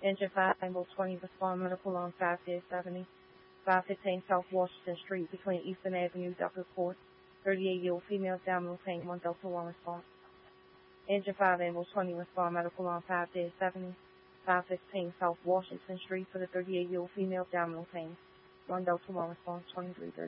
Engine 5, Ambulance 20, respond medical on 5-70, 515 South Washington Street between Eastern Avenue, Douglas Court. 38-year-old female, abdominal pain, 1 Delta 1 response. Engine 5, Ambulance 20, respond medical on 5-70, 515 South Washington Street for the 38-year-old female, abdominal pain, 1 Delta 1 response, 2330.